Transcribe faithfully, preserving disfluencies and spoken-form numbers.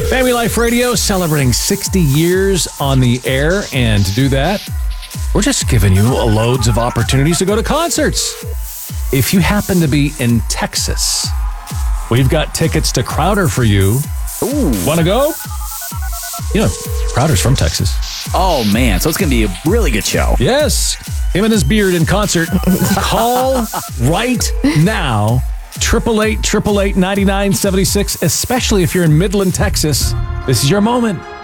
Family Life Radio celebrating sixty years on the air, and to do that, we're just giving you loads of opportunities to go to concerts. If you happen to be in Texas, we've got tickets to Crowder for you. Ooh. Want to go? You know, Crowder's from Texas. Oh, man. So it's going to be a really good show. Yes. Him and his beard in concert. Call right now. Triple eight, triple eight, ninety-nine seventy-six, especially if you're in Midland, Texas. This is your moment.